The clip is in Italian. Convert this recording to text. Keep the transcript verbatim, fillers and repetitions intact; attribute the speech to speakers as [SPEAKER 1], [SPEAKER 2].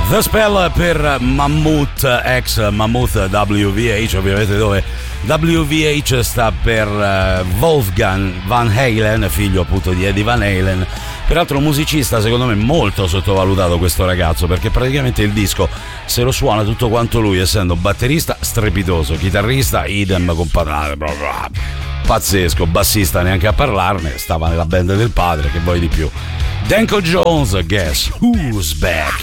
[SPEAKER 1] The Spell per Mammoth, ex Mammoth W V H, ovviamente, dove W V H sta per Wolfgang Van Halen, figlio appunto di Eddie Van Halen. Peraltro un musicista secondo me molto sottovalutato questo ragazzo, perché praticamente il disco se lo suona tutto quanto lui, essendo batterista strepitoso, chitarrista idem comparare, proprio pazzesco, bassista neanche a parlarne, stava nella band del padre, che vuoi di più. Danko Jones, Guess Who's Back.